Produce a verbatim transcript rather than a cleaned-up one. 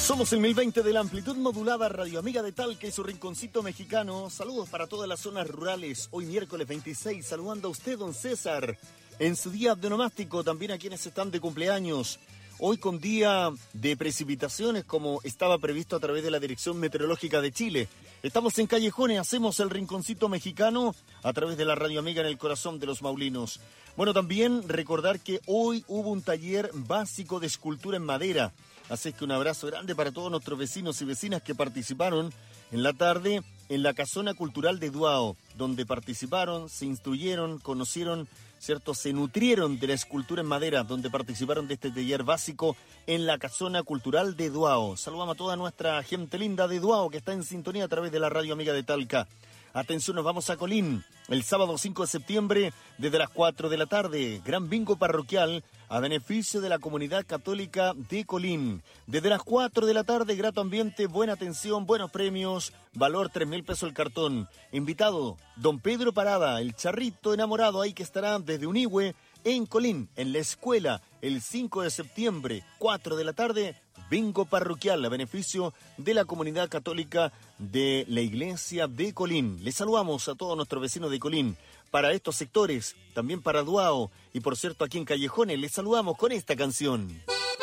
Somos el mil veinte de la amplitud modulada, Radio Amiga de Talca y su rinconcito mexicano. Saludos para todas las zonas rurales. Hoy miércoles veintiséis, saludando a usted, don César, en su día de onomástico, también a quienes están de cumpleaños. Hoy con día de precipitaciones, como estaba previsto a través de la Dirección Meteorológica de Chile. Estamos en Callejones, hacemos el rinconcito mexicano a través de la Radio Amiga en el corazón de los maulinos. Bueno, también recordar que hoy hubo un taller básico de escultura en madera. Así que un abrazo grande para todos nuestros vecinos y vecinas que participaron en la tarde en la Casona Cultural de Duao, donde participaron, se instruyeron, conocieron, ¿cierto? Se nutrieron de la escultura en madera, donde participaron de este taller básico en la Casona Cultural de Duao. Saludamos a toda nuestra gente linda de Duao que está en sintonía a través de la Radio Amiga de Talca. Atención, nos vamos a Colín, el sábado cinco de septiembre, desde las cuatro de la tarde, gran bingo parroquial a beneficio de la comunidad católica de Colín. Desde las cuatro de la tarde, grato ambiente, buena atención, buenos premios, valor tres mil pesos el cartón. Invitado, don Pedro Parada, el charrito enamorado ahí que estará desde Unihue, en Colín, en la escuela, el cinco de septiembre, cuatro de la tarde, bingo parroquial a beneficio de la comunidad católica de la iglesia de Colín. Les saludamos a todos nuestros vecinos de Colín, para estos sectores, también para Duao y por cierto aquí en Callejones, les saludamos con esta canción.